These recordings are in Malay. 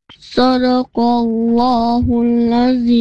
Sadaqallahul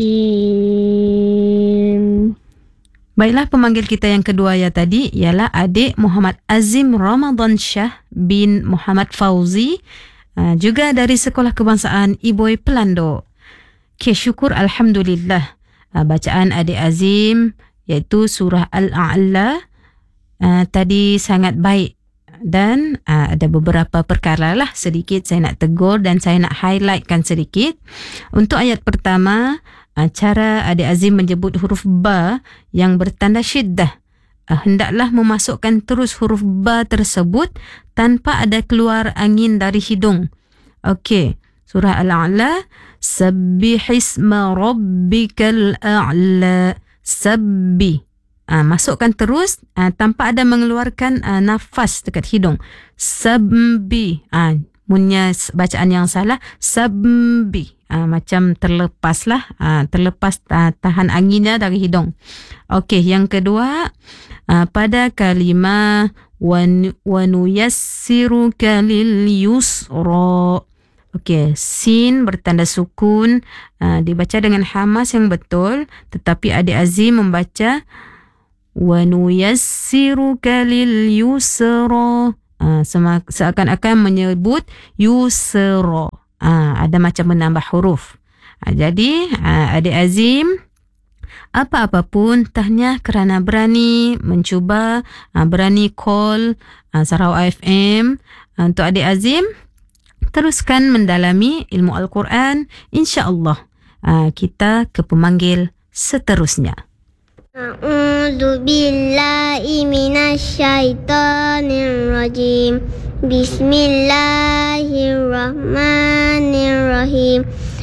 azim. Baiklah, pemanggil kita yang kedua ya tadi ialah adik Muhammad Azim Ramadan Shah bin Muhammad Fauzi, juga dari Sekolah Kebangsaan Iboy Pelando. Okay, syukur Alhamdulillah. Bacaan adik Azim iaitu surah Al-A'la tadi sangat baik. Dan ada beberapa perkara lah sedikit saya nak tegur dan saya nak highlightkan sedikit. Untuk ayat pertama, cara adik Azim menyebut huruf ba yang bertanda syiddah. Hendaklah memasukkan terus huruf ba tersebut tanpa ada keluar angin dari hidung. Okey, surah Al-A'la, sabbihisma rabbikal a'la. Sabbi. Masukkan terus tanpa ada mengeluarkan nafas dekat hidung. Sabbi. Punya bacaan yang salah, sabbi. Macam terlepas lah. Terlepas tahan anginnya dari hidung. Okey, yang kedua, pada kalimah wa nuyassiruka lil yusra. Okey, sin bertanda sukun, dibaca dengan hamas yang betul, tetapi adik Azim membaca wa nuyassiruka lil yusra. Seakan-akan menyebut yusra. Ada macam menambah huruf. Jadi adik Azim, apa-apa pun tahniah kerana berani mencuba, berani call Sarawak FM. Untuk adik Azim, teruskan mendalami ilmu Al-Quran. InsyaAllah kita ke pemanggil seterusnya. A'udzu billahi minasyaitonir rajim. Bismillahirrahmanirrahim.